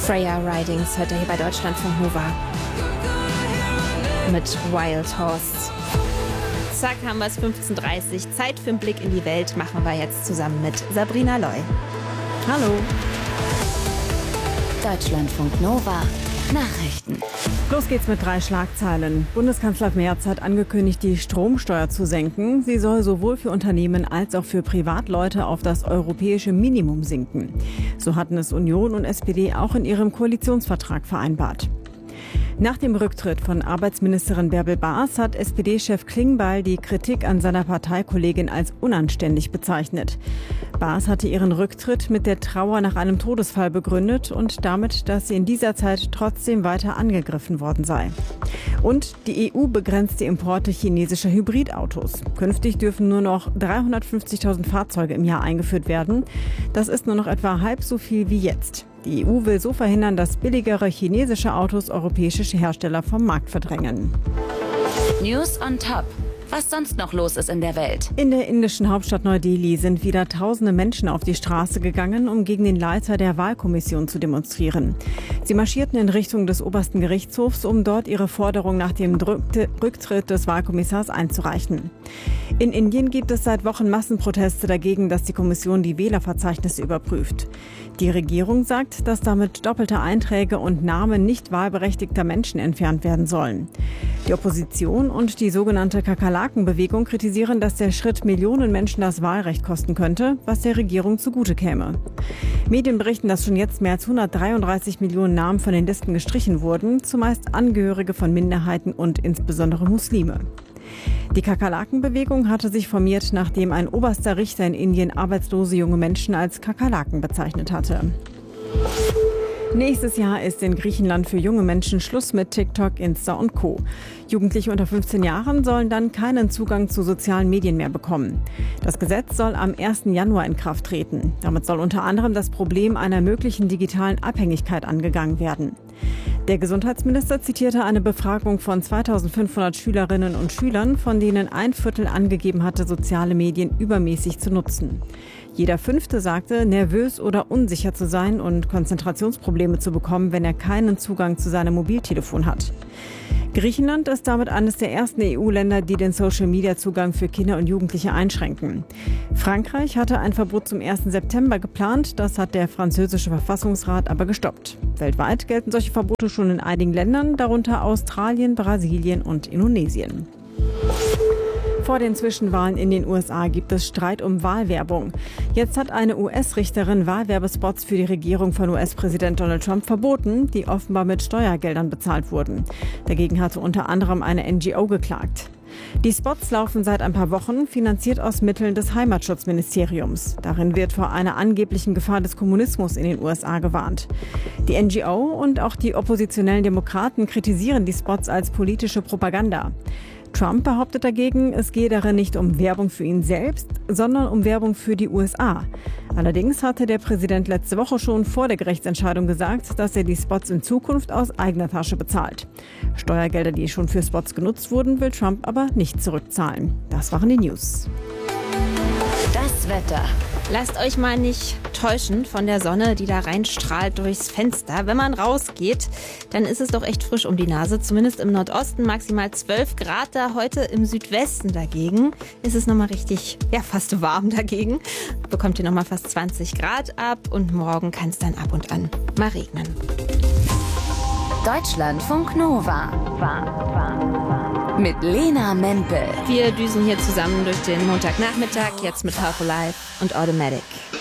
Freya Ridings hört ihr hier bei Deutschlandfunk Nova mit Wild Horse. Zack, haben wir es 15:30 Uhr. Zeit für einen Blick in die Welt machen wir jetzt zusammen mit Sabrina Loy. Hallo. Deutschlandfunk Nova. Nachrichten. Los geht's mit 3 Schlagzeilen. Bundeskanzler Merz hat angekündigt, die Stromsteuer zu senken. Sie soll sowohl für Unternehmen als auch für Privatleute auf das europäische Minimum sinken. So hatten es Union und SPD auch in ihrem Koalitionsvertrag vereinbart. Nach dem Rücktritt von Arbeitsministerin Bärbel Baas hat SPD-Chef Klingbeil die Kritik an seiner Parteikollegin als unanständig bezeichnet. Baas hatte ihren Rücktritt mit der Trauer nach einem Todesfall begründet und damit, dass sie in dieser Zeit trotzdem weiter angegriffen worden sei. Und die EU begrenzt die Importe chinesischer Hybridautos. Künftig dürfen nur noch 350.000 Fahrzeuge im Jahr eingeführt werden. Das ist nur noch etwa halb so viel wie jetzt. Die EU will so verhindern, dass billigere chinesische Autos europäische Hersteller vom Markt verdrängen. News on Top. Was sonst noch los ist in der Welt. In der indischen Hauptstadt Neu-Delhi sind wieder tausende Menschen auf die Straße gegangen, um gegen den Leiter der Wahlkommission zu demonstrieren. Sie marschierten in Richtung des obersten Gerichtshofs, um dort ihre Forderung nach dem Rücktritt des Wahlkommissars einzureichen. In Indien gibt es seit Wochen Massenproteste dagegen, dass die Kommission die Wählerverzeichnisse überprüft. Die Regierung sagt, dass damit doppelte Einträge und Namen nicht wahlberechtigter Menschen entfernt werden sollen. Die Opposition und die sogenannte Kakerlaken-Bewegung kritisieren, dass der Schritt Millionen Menschen das Wahlrecht kosten könnte, was der Regierung zugute käme. Medien berichten, dass schon jetzt mehr als 133 Millionen Namen von den Listen gestrichen wurden, zumeist Angehörige von Minderheiten und insbesondere Muslime. Die Kakerlaken-Bewegung hatte sich formiert, nachdem ein oberster Richter in Indien arbeitslose junge Menschen als Kakerlaken bezeichnet hatte. Nächstes Jahr ist in Griechenland für junge Menschen Schluss mit TikTok, Insta und Co. Jugendliche unter 15 Jahren sollen dann keinen Zugang zu sozialen Medien mehr bekommen. Das Gesetz soll am 1. Januar in Kraft treten. Damit soll unter anderem das Problem einer möglichen digitalen Abhängigkeit angegangen werden. Der Gesundheitsminister zitierte eine Befragung von 2500 Schülerinnen und Schülern, von denen ein Viertel angegeben hatte, soziale Medien übermäßig zu nutzen. Jeder Fünfte sagte, nervös oder unsicher zu sein und Konzentrationsprobleme zu bekommen, wenn er keinen Zugang zu seinem Mobiltelefon hat. Griechenland ist damit eines der ersten EU-Länder, die den Social-Media-Zugang für Kinder und Jugendliche einschränken. Frankreich hatte ein Verbot zum 1. September geplant, das hat der französische Verfassungsrat aber gestoppt. Weltweit gelten solche Verbote schon in einigen Ländern, darunter Australien, Brasilien und Indonesien. Vor den Zwischenwahlen in den USA gibt es Streit um Wahlwerbung. Jetzt hat eine US-Richterin Wahlwerbespots für die Regierung von US-Präsident Donald Trump verboten, die offenbar mit Steuergeldern bezahlt wurden. Dagegen hatte unter anderem eine NGO geklagt. Die Spots laufen seit ein paar Wochen, finanziert aus Mitteln des Heimatschutzministeriums. Darin wird vor einer angeblichen Gefahr des Kommunismus in den USA gewarnt. Die NGO und auch die oppositionellen Demokraten kritisieren die Spots als politische Propaganda. Trump behauptet dagegen, es gehe darin nicht um Werbung für ihn selbst, sondern um Werbung für die USA. Allerdings hatte der Präsident letzte Woche schon vor der Gerichtsentscheidung gesagt, dass er die Spots in Zukunft aus eigener Tasche bezahlt. Steuergelder, die schon für Spots genutzt wurden, will Trump aber nicht zurückzahlen. Das waren die News. Das Wetter. Lasst euch mal nicht täuschen von der Sonne, die da reinstrahlt durchs Fenster. Wenn man rausgeht, dann ist es doch echt frisch um die Nase. Zumindest im Nordosten maximal 12 Grad. Da heute im Südwesten dagegen ist es nochmal richtig, fast warm dagegen. Bekommt ihr nochmal fast 20 Grad ab und morgen kann es dann ab und an mal regnen. Deutschlandfunk Nova. Mit Lena Mempel. Wir düsen hier zusammen durch den Montagnachmittag, jetzt mit Half Alive und Automatic.